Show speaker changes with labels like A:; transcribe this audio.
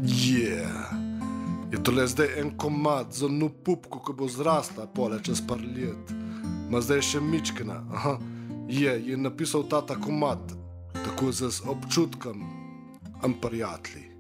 A: Je tole zdaj en komad za no pupko, ko bo zrasla pole čez par let. Ma zdaj še mičkena. Je napisal tata komad, tako z občutkom, prijatelji.